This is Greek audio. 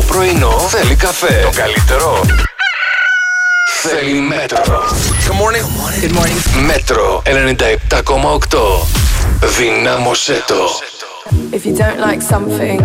πρωινό θέλει καφέ. Το καλύτερο θέλει Μέτρο. Good morning. Good morning. Μέτρο 97,8. Δυνάμωσέ το. If you don't like something,